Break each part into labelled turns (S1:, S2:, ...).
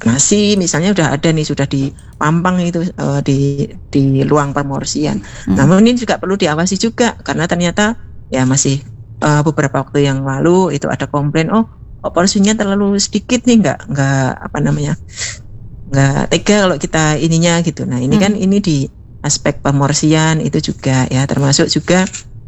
S1: nasi misalnya udah ada nih, sudah dipampang itu di ruang pemorsian. Namun ini juga perlu diawasi juga karena ternyata ya masih beberapa waktu yang lalu itu ada komplain, porsinya terlalu sedikit nih, nggak tega kalau kita ininya gitu. Nah ini kan ini di aspek pemorsian itu juga ya, termasuk juga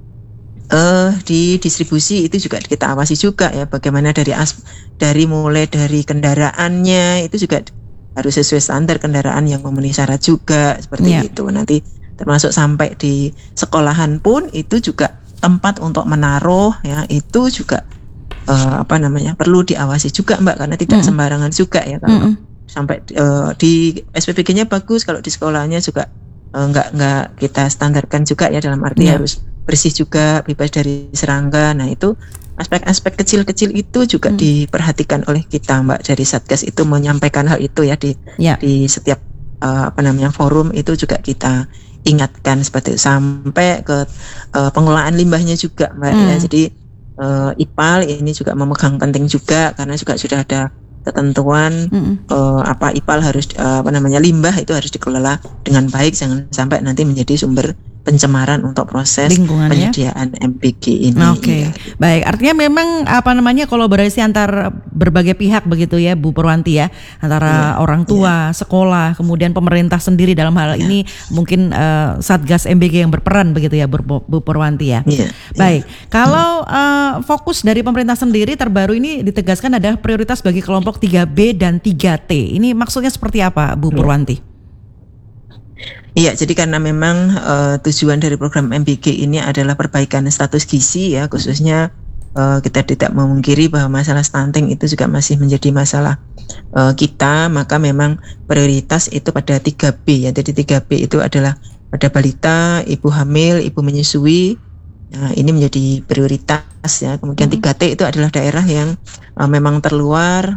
S1: di distribusi itu juga kita awasi juga ya, bagaimana mulai dari kendaraannya itu juga harus sesuai standar kendaraan yang memenuhi syarat juga seperti itu. Nanti termasuk sampai di sekolahan pun itu juga tempat untuk menaruh ya, itu juga perlu diawasi juga Mbak, karena tidak sembarangan juga ya kalau sampai di SPBG-nya bagus, kalau di sekolahnya juga nggak kita standarkan juga ya, dalam arti harus bersih juga, bebas dari serangga. Nah itu aspek-aspek kecil-kecil itu juga diperhatikan oleh kita Mbak, dari Satgas itu menyampaikan hal itu ya di setiap forum itu juga kita ingatkan seperti itu, sampai ke pengelolaan limbahnya juga Mbak ya. Jadi IPAL ini juga memegang penting juga, karena juga sudah ada ketentuan IPAL harus limbah itu harus dikelola dengan baik, jangan sampai nanti menjadi sumber pencemaran untuk proses penyediaan MBG ini.
S2: Oke. Baik, artinya memang kolaborasi antar berbagai pihak begitu ya Bu Purwanti ya, antara orang tua, sekolah, kemudian pemerintah sendiri dalam hal ini mungkin Satgas MBG yang berperan begitu ya Bu Purwanti ya. Baik, kalau fokus dari pemerintah sendiri terbaru ini ditegaskan ada prioritas bagi kelompok 3B dan 3T. Ini maksudnya seperti apa Bu Purwanti?
S1: Iya, jadi karena memang tujuan dari program MBG ini adalah perbaikan status gizi ya, khususnya kita tidak memungkiri bahwa masalah stunting itu juga masih menjadi masalah kita, maka memang prioritas itu pada 3B ya. Jadi 3B itu adalah pada balita, ibu hamil, ibu menyusui. Nah, ini menjadi prioritas ya. Kemudian 3T itu adalah daerah yang memang terluar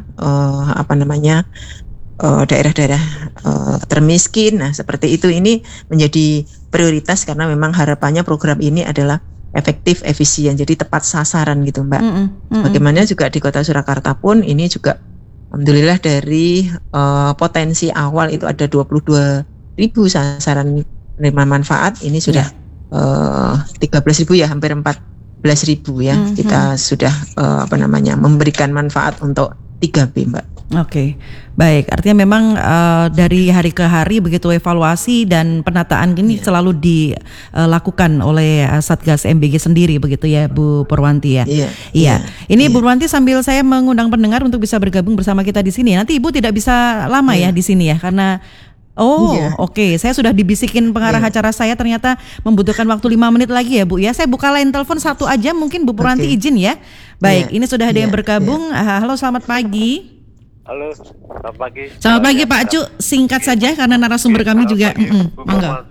S1: daerah-daerah termiskin. Nah seperti itu, ini menjadi prioritas karena memang harapannya program ini adalah efektif, efisien, jadi tepat sasaran gitu Mbak. Bagaimana juga di Kota Surakarta pun ini juga alhamdulillah dari potensi awal itu ada 22.000 sasaran penerima manfaat, ini sudah 13.000 ya, hampir 14.000 ya. Kita sudah memberikan manfaat untuk 3B Mbak.
S2: Oke, baik. Artinya memang dari hari ke hari begitu evaluasi dan penataan ini selalu dilakukan oleh Satgas MBG sendiri begitu ya Bu Purwanti ya. Iya. Ini Bu Purwanti, sambil saya mengundang pendengar untuk bisa bergabung bersama kita di sini. Nanti Ibu tidak bisa lama ya di sini ya, karena oke. Saya sudah dibisikin pengarah acara saya, ternyata membutuhkan waktu 5 menit lagi ya Bu ya. Saya buka line telepon satu aja, mungkin Bu Purwanti izin ya. Baik, ini sudah ada yang bergabung. Halo, selamat pagi.
S3: Halo, selamat pagi.
S2: Selamat pagi Pak Cu, singkat saja karena narasumber kami juga. Monggo.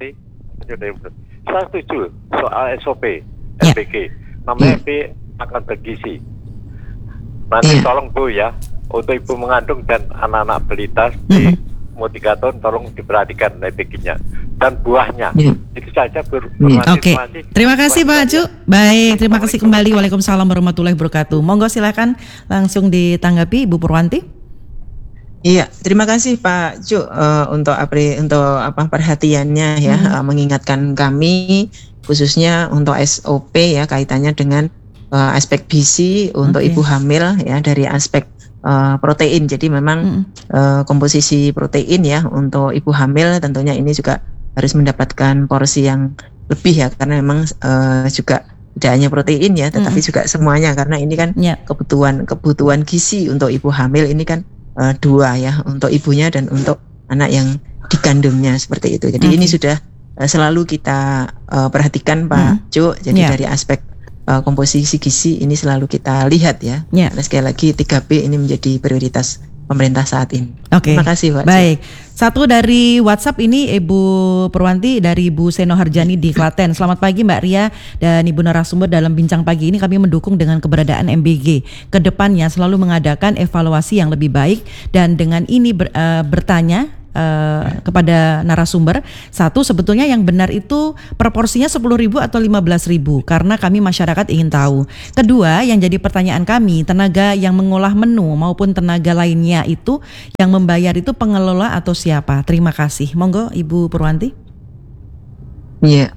S3: Saya setuju soal SOP MBG. Namanya MB akan bergizi. Nanti tolong Bu ya, untuk ibu mengandung dan anak-anak balita di umur 3 tahun tolong diperhatikan MBG-nya dan buahnya. Itu saja Bu.
S2: Oke. Terima kasih Pak Cu. Baik, terima kasih kembali. Waalaikumsalam warahmatullahi wabarakatuh. Monggo silakan langsung ditanggapi Bu Purwanti.
S1: Iya, terima kasih Pak Cu untuk perhatiannya ya, mengingatkan kami khususnya untuk SOP ya, kaitannya dengan aspek gizi untuk ibu hamil ya, dari aspek protein. Jadi memang komposisi protein ya untuk ibu hamil tentunya ini juga harus mendapatkan porsi yang lebih ya, karena memang juga tidak hanya protein ya, tetapi juga semuanya, karena ini kan kebutuhan gizi untuk ibu hamil ini kan dua ya, untuk ibunya dan untuk anak yang dikandungnya seperti itu. Jadi ini sudah selalu kita perhatikan Pak Cu. Jadi dari aspek komposisi gizi ini selalu kita lihat ya. Nah, sekali lagi 3B ini menjadi prioritas pemerintah saat ini. Terima kasih Pak.
S2: Baik. Satu dari WhatsApp ini Ibu Purwanti dari Ibu Seno Harjani di Klaten. Selamat pagi Mbak Ria dan Ibu narasumber. Dalam bincang pagi ini kami mendukung dengan keberadaan MBG. Kedepannya selalu mengadakan evaluasi yang lebih baik, dan dengan ini bertanya kepada narasumber. Satu, sebetulnya yang benar itu proporsinya 10.000 atau 15.000 karena kami masyarakat ingin tahu. Kedua, yang jadi pertanyaan kami, tenaga yang mengolah menu maupun tenaga lainnya itu yang membayar itu pengelola atau siapa? Terima kasih. Monggo Ibu Purwanti.
S1: Iya.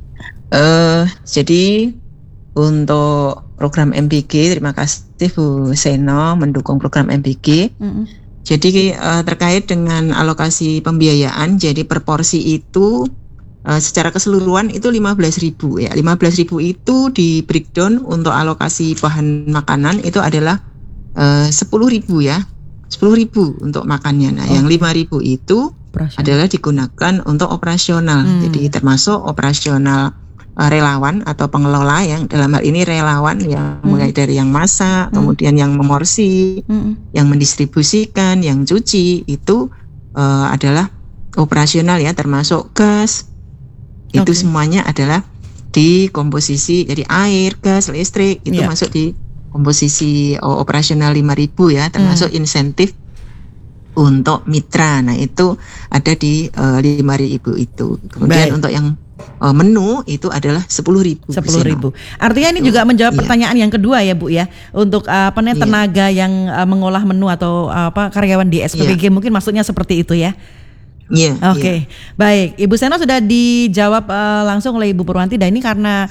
S1: Jadi untuk program MBG, terima kasih Bu Seno mendukung program MBG. Jadi terkait dengan alokasi pembiayaan, jadi per porsi itu secara keseluruhan itu 15.000 ya. 15.000 itu di breakdown untuk alokasi bahan makanan itu adalah 10.000 ya. 10.000 untuk makannya. Nah, yang 5.000 itu adalah digunakan untuk operasional. Jadi termasuk operasional relawan atau pengelola, yang dalam hal ini relawan yang mulai dari yang masak, kemudian yang memorsi, yang mendistribusikan, yang cuci, itu adalah operasional ya, termasuk gas. Itu semuanya adalah di komposisi, jadi air, gas, listrik itu masuk di komposisi operasional 5.000 ya, termasuk insentif untuk mitra. Nah, itu ada di 5.000 itu. Kemudian untuk yang menu itu adalah 10.000.
S2: 10.000. Artinya ini juga menjawab pertanyaan yang kedua ya Bu ya. Untuk tenaga yang mengolah menu atau karyawan di SPBG mungkin maksudnya seperti itu ya. Oke. Baik, Ibu Seno sudah dijawab langsung oleh Ibu Purwanti, dan ini karena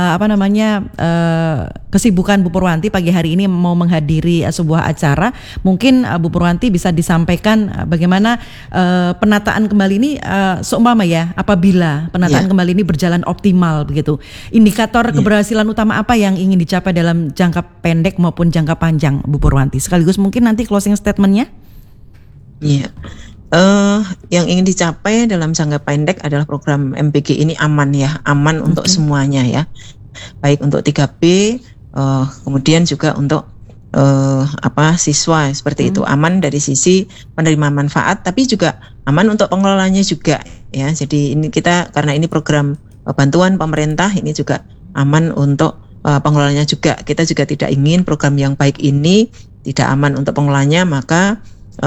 S2: kesibukan Bu Purwanti pagi hari ini mau menghadiri sebuah acara. Mungkin Bu Purwanti bisa disampaikan bagaimana penataan kembali ini seumpama ya, apabila penataan kembali ini berjalan optimal begitu. Indikator keberhasilan utama apa yang ingin dicapai dalam jangka pendek maupun jangka panjang, Bu Purwanti? Sekaligus mungkin nanti closing statement-nya.
S1: Iya. Yang ingin dicapai dalam jangka pendek adalah program MBG ini aman ya, aman untuk semuanya ya, baik untuk 3B, kemudian juga untuk siswa seperti itu, aman dari sisi penerima manfaat, tapi juga aman untuk pengelolanya juga ya. Jadi ini kita, karena ini program bantuan pemerintah, ini juga aman untuk pengelolanya juga. Kita juga tidak ingin program yang baik ini tidak aman untuk pengelolanya, maka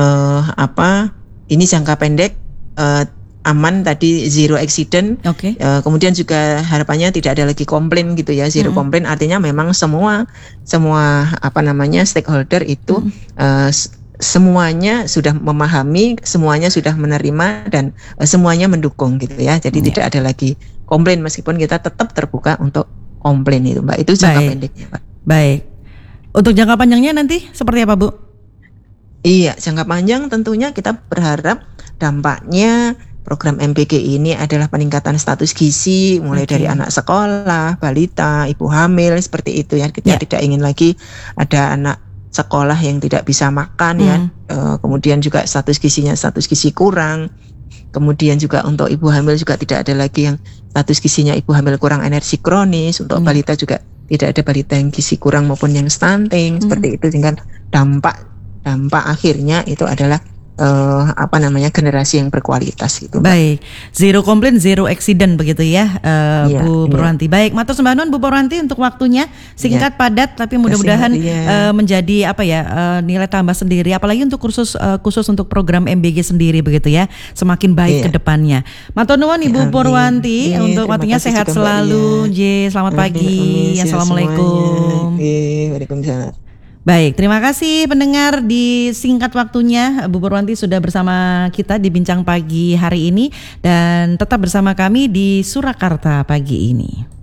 S1: ini jangka pendek aman tadi, zero accident. Kemudian juga harapannya tidak ada lagi komplain gitu ya, zero komplain artinya memang semua stakeholder itu semuanya sudah memahami, semuanya sudah menerima, dan semuanya mendukung gitu ya. Jadi tidak ada lagi komplain, meskipun kita tetap terbuka untuk komplain itu, Mbak. Itu jangka pendeknya, Pak.
S2: Baik. Untuk jangka panjangnya nanti seperti apa, Bu?
S1: Iya, jangka panjang tentunya kita berharap dampaknya program MBG ini adalah peningkatan status gizi, mulai dari anak sekolah, balita, ibu hamil, seperti itu ya. Kita tidak ingin lagi ada anak sekolah yang tidak bisa makan ya. Kemudian juga status gizi kurang. Kemudian juga untuk ibu hamil juga tidak ada lagi yang status gizinya ibu hamil kurang energi kronis. Untuk balita juga tidak ada balita yang gizi kurang maupun yang stunting, seperti itu. Sehingga dampak akhirnya itu adalah generasi yang berkualitas gitu.
S2: Baik, zero complaint, zero accident begitu ya, Bu Purwanti. Baik, matur sembah nuwun Bu Purwanti untuk waktunya, singkat padat tapi mudah-mudahan menjadi nilai tambah sendiri, apalagi untuk khusus untuk program MBG sendiri begitu ya, semakin baik ke depannya. Matur nuwun Ibu Purwanti untuk waktunya, sehat selalu. Selamat pagi. Assalamualaikum.
S1: Waalaikumsalam.
S2: Baik, terima kasih pendengar, di singkat waktunya Bu Purwanti sudah bersama kita di Bincang Pagi hari ini, dan tetap bersama kami di Surakarta pagi ini.